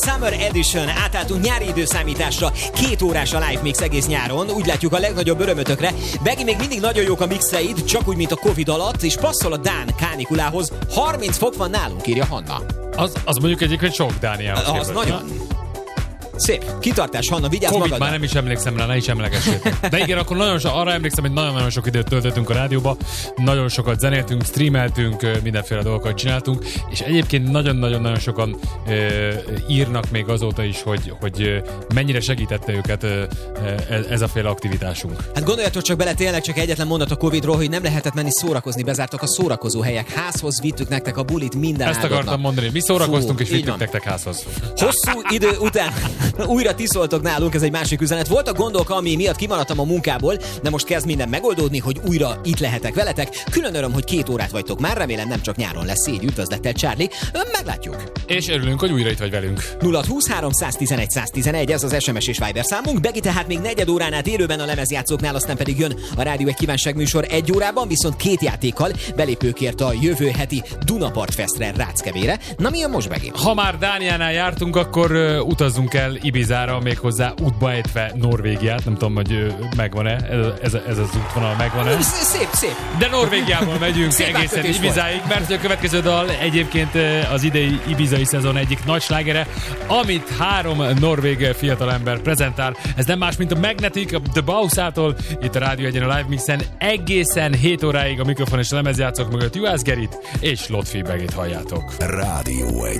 Summer Edition, átálltunk nyári időszámításra, 2 órás a live mix egész nyáron, úgy látjuk a legnagyobb örömötökre. Begi, még mindig nagyon jók a mixeid, csak úgy, mint a Covid alatt, és passzol a dán kánikulához. 30 fok van nálunk, írja Hanna. Az mondjuk egyébként sok Dániához. Az nagyon. Szép. Kitartás, Hanna, vigyázz Covid magadra. már nem is emlékszem rá, ne is emlegessétek. De igen, akkor arra emlékszem, hogy nagyon-nagyon sok időt töltöttünk a rádióba, nagyon sokat zenéltünk, streameltünk, mindenféle dolgokat csináltunk, és egyébként nagyon-nagyon sokan írnak még azóta is, hogy mennyire segítette őket ez a féle aktivitásunk. Hát gondoljatok csak bele, tényleg csak egyetlen mondat a Covidról, hogy nem lehetett menni szórakozni, bezártak a szórakozó helyek. Házhoz vittük nektek a bulit minden Ezt áldoznak. akartam mondani, mi szórakoztunk és vittük van. nektek házhoz. Hosszú idő után újra ti szóltok nálunk, ez egy másik üzenet. Voltak gondok, ami miatt kimaradtam a munkából, de most kezd minden megoldódni, hogy újra itt lehetek veletek. Külön öröm, hogy 2 órát vagytok már, remélem nem csak nyáron lesz így. Üdvözlettel, Charlie. Meglátjuk. És örülünk, hogy újra itt vagy velünk. 0-20-3 111 111, ez az SMS és Viber számunk. Begi tehát még 4 órán át élőben a lemezjátszóknál, aztán pedig jön a Rádió egy kívánságműsor 1 órában, viszont 2 játékkal belépőkért a jövő heti Dunapart Festre Ráckevére. Na mi jön most, Begi? Ha már Dániánál jártunk, akkor utazzunk el Ibizára, méghozzá útba ejtve Norvégiát. Nem tudom, hogy megvan-e, ez az útvonal megvan-e. Szép. De Norvégiából megyünk Szép egészen átkötés Ibizáig, mert a következő dal egyébként az idei ibizai szezon egyik nagy slágere, amit 3 norvég fiatalember prezentál. Ez nem más, mint a Magnetic, a The Bauszától, itt a Rádió Egyen a Live Mixen. Egészen 7 óráig a mikrofon és a lemezjátszók mögött Juhász Gerit és Lotfi Begit halljátok. Rádió Egy.